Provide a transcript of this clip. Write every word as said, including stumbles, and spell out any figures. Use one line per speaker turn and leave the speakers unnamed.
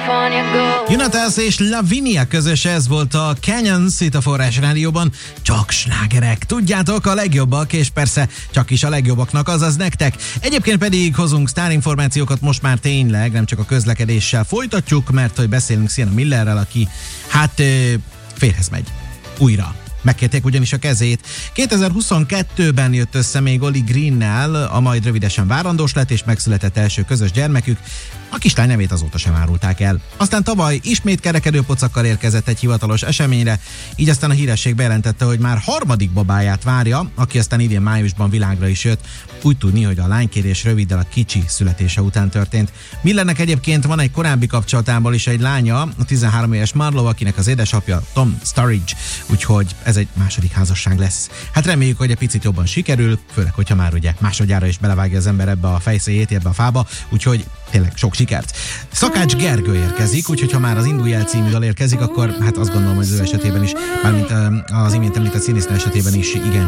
Jonatas és Lavinia közös, ez volt a Canyons itt a Forrás Rádióban. Csak slágerek, tudjátok, a legjobbak, és persze csak is a legjobbaknak, azaz nektek. Egyébként pedig hozunk sztárinformációkat most már tényleg, nem csak a közlekedéssel folytatjuk, mert hogy beszélünk Sienna Millerrel, aki hát férhez megy újra. Megkérték ugyanis a kezét. kétezer-huszonkettőben jött össze még Oli Greennel, a majd rövidesen várandós lett, és megszületett első közös gyermekük. A kislány nevét azóta sem árulták el. Aztán tavaly ismét kerekedő pocakkal érkezett egy hivatalos eseményre, így aztán a híresség bejelentette, hogy már harmadik babáját várja, aki aztán idén májusban világra is jött. Úgy tudni, hogy a lánykérés röviddel a kicsi születése után történt. Millernek egyébként van egy korábbi kapcsolatából is egy lánya, a tizenhárom éves Marlo, akinek az édesapja Tom Sturridge, úgyhogy ez egy második házasság lesz. Hát reméljük, hogy egy picit jobban sikerül, főleg, hogyha már ugye másodjára is belevágja az ember ebbe a fejszéjét, ebbe a fába, úgyhogy tényleg sok sikert. Szakács Gergő érkezik, úgyhogy ha már az Indulj el című dal érkezik, akkor hát azt gondolom, hogy az ő esetében is, mármint az imént említett színésznő esetében is igen